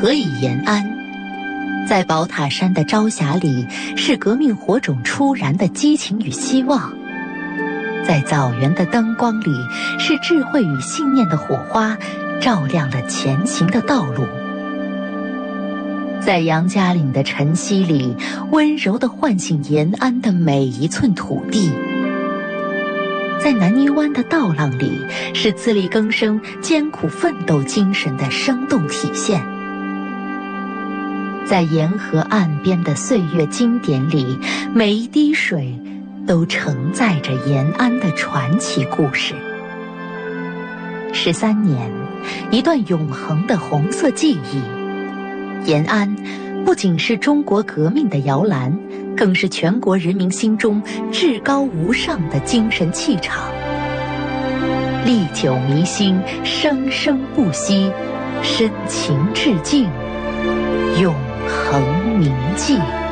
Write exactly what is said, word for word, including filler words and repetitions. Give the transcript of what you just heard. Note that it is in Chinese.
何以延安？在宝塔山的朝霞里，是革命火种初燃的激情与希望；在枣园的灯光里，是智慧与信念的火花，照亮了前行的道路；在杨家岭的晨曦里，温柔地唤醒延安的每一寸土地；在南泥湾的道浪里，是自力更生、艰苦奋斗精神的生动体现；在沿河岸边的岁月经典里，每一滴水都承载着延安的传奇故事。十三年，一段永恒的红色记忆。延安不仅是中国革命的摇篮，更是全国人民心中至高无上的精神气场。历久弥新，生生不息，深情致敬，永恒铭记。